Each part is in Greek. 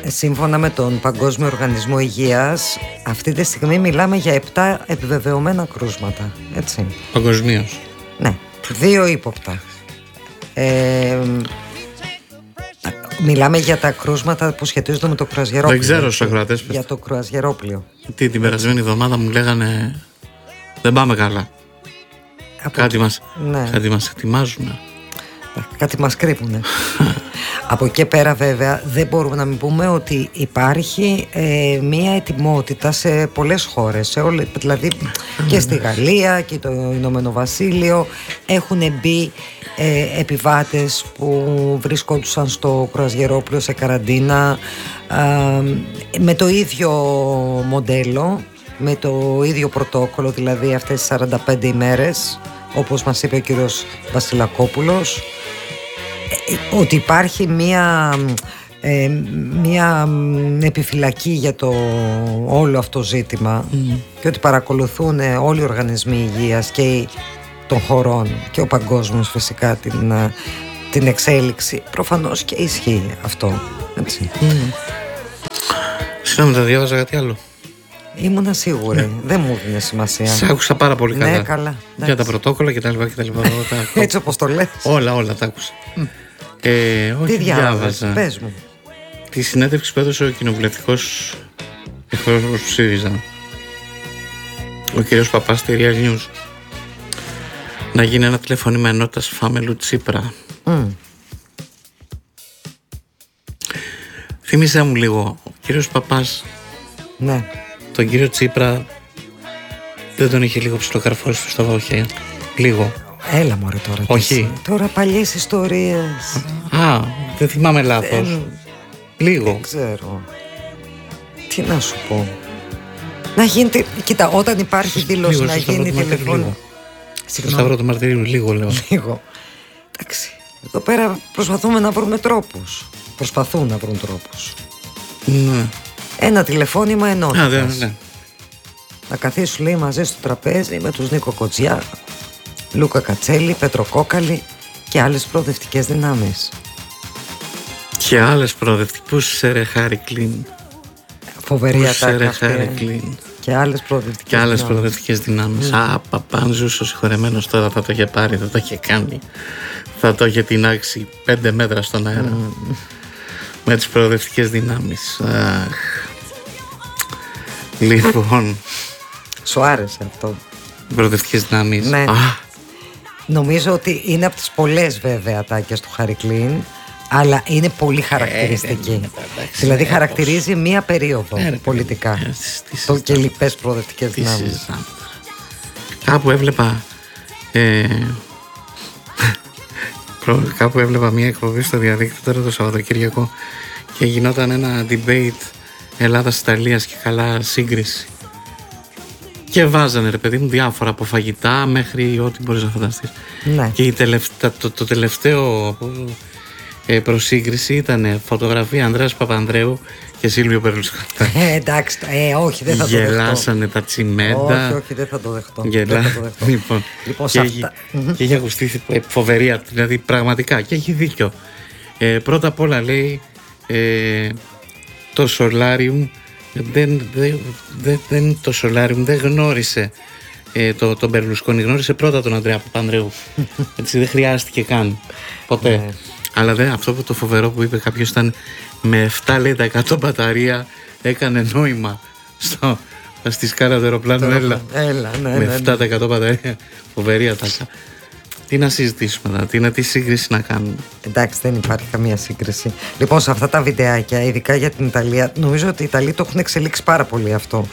σύμφωνα με τον Παγκόσμιο Οργανισμό Υγείας, αυτή τη στιγμή μιλάμε για 7 επιβεβαιωμένα κρούσματα. Έτσι. Παγκοσμίως. Ναι, 2 ύποπτα. Μιλάμε για τα κρούσματα που σχετίζονται με το κρουαζιερόπλαιο. Δεν ξέρω στους ακροατές. Για το κρουαζιερόπλαιο. Τι, την περασμένη εβδομάδα μου λέγανε δεν πάμε καλά. Κάτι μας ετοιμάζουν. Κάτι μας κρύβουνε. Από εκεί πέρα βέβαια δεν μπορούμε να μην πούμε ότι υπάρχει μία ετοιμότητα σε πολλές χώρες, δηλαδή και στη Γαλλία και το Ηνωμένο Βασίλειο έχουν μπει επιβάτες που βρισκόντουσαν στο κρουαζιερόπλαιο σε καραντίνα με το ίδιο μοντέλο, με το ίδιο πρωτόκολλο, δηλαδή αυτές τις 45 ημέρες, όπως μας είπε ο κύριος Βασιλακόπουλος, ότι υπάρχει μία επιφυλακή για το όλο αυτό ζήτημα και ότι παρακολουθούν όλοι οι οργανισμοί υγείας και των χωρών και ο παγκόσμιος φυσικά την εξέλιξη. Προφανώς και ισχύει αυτό, έτσι. Συγγνώμη, θα διάβαζα κάτι άλλο. Ήμουνα σίγουρη, δεν μου δίνει σημασία. Σ' άκουσα πάρα πολύ καλά. Ναι, καλά. Για τα πρωτόκολλα και τα λοιπά. Έτσι όπως το λες. Όλα τα άκουσα. Τι διάβαζα. Πες μου. Τη συνέντευξη που έδωσε ο κοινοβουλευτικός εκπρόσωπος του ΣΥΡΙΖΑ, ο κύριος Παπάς στη Real News, να γίνει ένα τηλεφώνημα ενότητας Φάμελου Τσίπρα. Θύμισε μου λίγο, ο κύριος Παπάς, ναι, τον κύριο Τσίπρα δεν τον είχε λίγο ψιλοκαρφώσει στο βόχε? Λίγο. Έλα μωρέ τώρα. Όχι. Τώρα παλιές ιστορίες. Δεν θυμάμαι λάθος. Λίγο. Δεν ξέρω. Τι να σου πω. Να γίνει. Κοίτα, όταν υπάρχει δήλωση να γίνει τηλεφώνημα. Στο Σταυρό του Μαρτυρίου, λίγο λέω. Λίγο. Εντάξει. Εδώ πέρα προσπαθούμε να βρούμε τρόπους. Προσπαθούν να βρουν τρόπους. Ναι. Ένα τηλεφώνημα ενότητας. Ναι. Να καθίσουν, λέει, μαζί στο τραπέζι με τους Νίκο Κοτζιά, Λούκα Κατσέλη, Πέτρο Κόκαλη και άλλες προοδευτικές δυνάμεις. Και άλλες προοδευτικές. Πού σε ρε Χάρη Κλίν. Φοβερή ατάκα αυτή. Και άλλες προοδευτικές δυνάμεις. Παπάνζους ο συγχωρεμένος τώρα θα το είχε πάρει, θα το είχε κάνει. Θα το είχε τεινάξει 5 μέτρα στον αέρα. Με τις προοδευτικές δυνάμεις. Λοιπόν. Σου άρεσε αυτό? Προοδευτικές δυνάμεις. Ναι. Νομίζω ότι είναι από τις πολλές βέβαια ατάκες του Χάρη Κλίν, αλλά είναι πολύ χαρακτηριστική. Δηλαδή χαρακτηρίζει μία περίοδο πολιτικά. Το και λοιπές προοδευτικές δυνάμεις. Κάπου έβλεπα μία εκπομπή στο διαδίκτυο τώρα το Σαββατοκύριακο και γινόταν ένα debate Ελλάδας-Ιταλίας και καλά σύγκριση. Και βάζανε ρε παιδί μου διάφορα από φαγητά μέχρι ό,τι μπορείς να φανταστείς. Ναι. Και το τελευταίο προσύγκριση ήταν φωτογραφία Ανδρέας Παπανδρέου και Σίλβιο Μπερλουσκόνη. Εντάξει, όχι, δεν θα το δεχτώ. Γελάσανε τα τσιμέντα. Όχι, δεν θα το δεχτώ. Λοιπόν, και έχει ακουστεί φοβερή, δηλαδή πραγματικά, και έχει δίκιο. Πρώτα απ' όλα λέει το Σολάριουμ το Σολάριουμ δεν γνώρισε τον Μπερλουσκόνη, γνώρισε πρώτα τον Ανδρέα Παπανδρέου. Έτσι δεν χρειάστηκε καν ποτέ. Αλλά αυτό που το φοβερό που είπε κάποιος ήταν με 7% μπαταρία έκανε νόημα στη σκάλα του αεροπλάνου. Έλα, με 7% μπαταρία. Φοβερή ατάκα. Τι να συζητήσουμε τώρα, τι σύγκριση να κάνουμε? Εντάξει, δεν υπάρχει καμία σύγκριση. Λοιπόν, σε αυτά τα βιντεάκια, ειδικά για την Ιταλία, νομίζω ότι οι Ιταλοί το έχουν εξελίξει πάρα πολύ αυτό.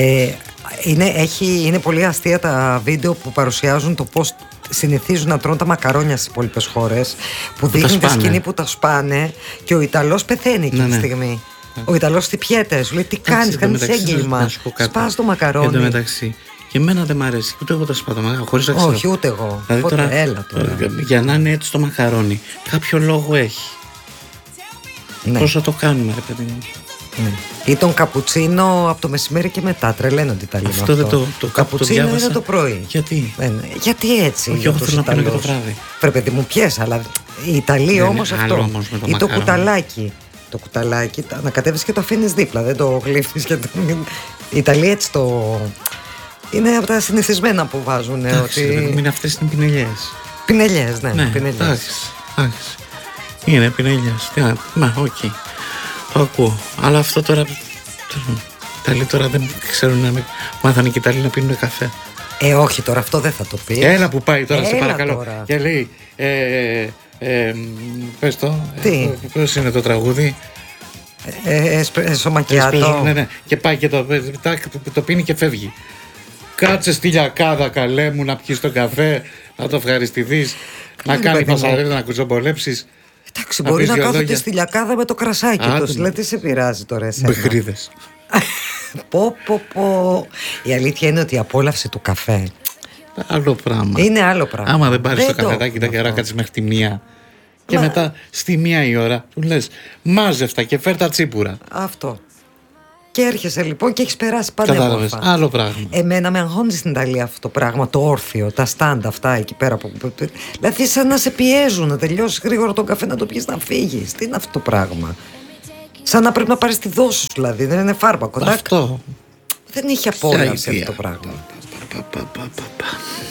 Είναι πολύ αστεία τα βίντεο που παρουσιάζουν το πώς συνηθίζουν να τρώνε τα μακαρόνια στις υπόλοιπες χώρες, που δείχνει τη σκηνή που τα σπάνε και ο Ιταλός πεθαίνει εκείνη τη στιγμή. Ο Ιταλός χτυπιέται, σου λέει τι κάνεις, κάνεις έγκλημα, σπάς το μακαρόνι. Εν τω μεταξύ, και εμένα δεν μ' αρέσει, ούτε εγώ τα σπάω χωρίς να ξέρω. Όχι, ούτε εγώ. Δηλαδή τώρα, για να είναι έτσι το μακαρόνι, κάποιο λόγο έχει. Ναι. Πώς θα το κάνουμε, ρε παιδί μου? Ναι. Ή τον καπουτσίνο από το μεσημέρι και μετά. Τρελαίνονται οι Ιταλοί. Αυτό δεν το καπουτσίνο είναι το πρωί. Γιατί? Γιατί έτσι? Όχι, εγώ θέλω να πίνω και το βράδυ. Πρέπει παιδί μου πιες, αλλά οι Ιταλοί όμως αυτό. Όμως ή το κουταλάκι. το κουταλάκι, ανακατεύεις και το αφήνεις δίπλα, δεν το γλύφεις. Η Ιταλία έτσι το... Είναι από τα συνηθισμένα που βάζουν. Ότι... Είναι αυτές είναι πινελιές. Πινελιές, ναι, πινελιές. Εντάξει. Είναι πινελιές. Οκ. Το ακούω. Αλλά αυτό τώρα... Ιταλοί τώρα δεν ξέρουν να μάθανε και οι Ιταλοί να πίνουν καφέ. Όχι τώρα, αυτό δεν θα το πει. Έλα που πάει τώρα, σε παρακαλώ. Τώρα. Και λέει, πες το, πώς είναι το τραγούδι. Σομακιάτο. Ναι. Και πάει και το πίνει και φεύγει. Κάτσε στη λιακάδα, καλέ μου, να πιεις τον καφέ, να το ευχαριστηθείς, να κάνει πασαρέλα, να κουτσομπολέψεις. Εντάξει, μπορεί να κάθονται στη λιακάδα με το κρασάκι τους. Δηλαδή, τι σε πειράζει τώρα εσένα. Μπεχρίδες. Η αλήθεια είναι ότι η απόλαυση του καφέ άλλο πράγμα. Είναι άλλο πράγμα. Άμα δεν πάρεις το καφεδάκι τα καιρά, κάτσεις μέχρι τη 1 και μετά στη 1 η ώρα του λες μάζευτα και φέρ τα τσίπουρα. Αυτό. Και έρχεσαι λοιπόν και έχεις περάσει πάντα. Κατάλαβες, άλλο πράγμα. Εμένα με αγχώνει στην Ιταλία αυτό το πράγμα, το όρθιο, τα στάντα αυτά εκεί πέρα. Δηλαδή σαν να σε πιέζουν να τελειώσεις γρήγορα τον καφέ, να το πιεις να φύγεις. Τι είναι αυτό το πράγμα. Σαν να πρέπει να πάρεις τη δόση σου, δηλαδή. Δεν είναι φάρμακο. Αυτό. Δεν είχε απόλαυση αυτό το πράγμα.